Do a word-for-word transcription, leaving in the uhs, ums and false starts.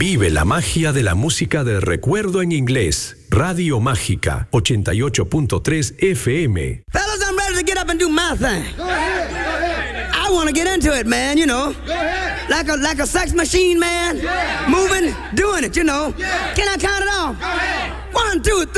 Vive la magia de la música del recuerdo en inglés. Radio Mágica ochenta y ocho punto tres F M. Fellas, I'm ready to get up and do my thing. Go ahead, go ahead. I want to get into it, man, you know. Go ahead. Like a like a sex machine, man. Yeah. Moving, doing it, you know. Yeah. Can I count it off? Go ahead. One, two, three.